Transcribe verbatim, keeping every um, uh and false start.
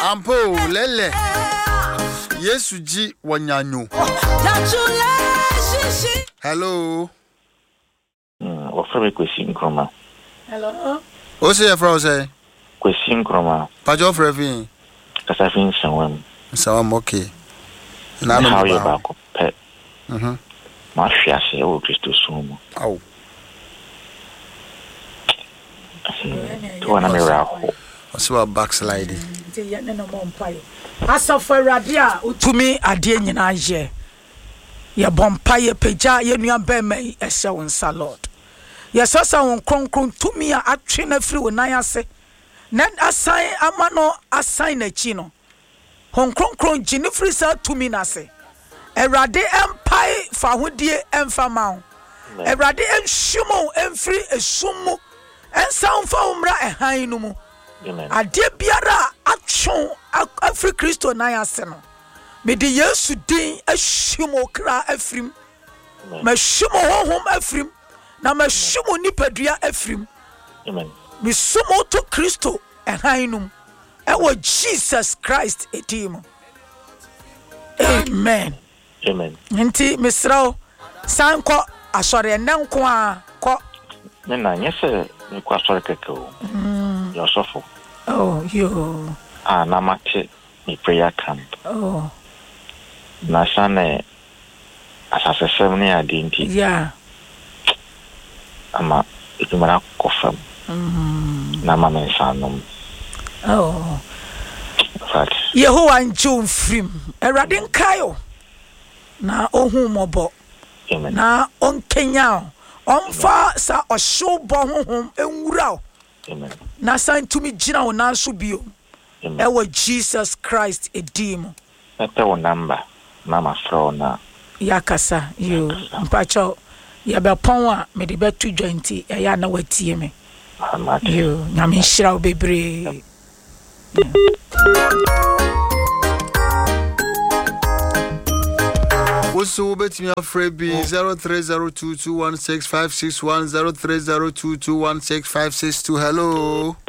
Ampo lele. Yesu ji wanyanyo. Hello. Mm, offer question kroma. Hello. O say afra o say? Question kroma. Pajo frevin. Kasafin sanwam. Sawam okay. Na no how you back pet. Mhm. Ma hwia se o Kristo sumo. Aw. To na me raho. So a backsliding. Asa for radia utumi ade nyina ye. Ye bompa ye peja ye nua bema ehye won sa Lord. Ye sasa won kronkron tumi a atwe na firi wonan ase. Na asan amano asan na chi no. Hon kronkron gine firi sa tumi na se. Erade empai fa hodie emfa ma wo. Erade enhwimo emfiri esumu ensan fa umra ehan no mu. Ade biara atwon afri Kristo na yase no. Me de Yesu din ahwimo kra afrim. Ma hwimo honhom afrim. Na ma hwimo nipadua afrim. Amen. Me sumo to Kristo ehan no mu. Ewo Jesus Christ edim. Amen. Amen. Nti misrawo sanko asore nenko a ko. Me na nyese me kwa asore keke o. Mm. Yo sofo. Oh, yo. Ah, na mate mi prayer camp. Oh. Na sane asase semni adinti. Yeah. Ama itumara kofam. Mhm. Na mama insanom. Oh. Fat. Yehowa njo mfrim. Erade nkayo. Na ohun mobo. Amen. Na onkenya. Onfa sa osho bo honhom enwura. Amen. Na san tumi gina wo nan so bio. Amen. Ewo Jesus Christ edim. Ete wo number. Mama fro na. Yakasa yo mpacho ya be pon a me de betu dwanti e ya na watie me. Yo nyame hira obebre. Also, bet me a free B zero three zero two two one six five six one zero three zero two two one six five six two. Hello.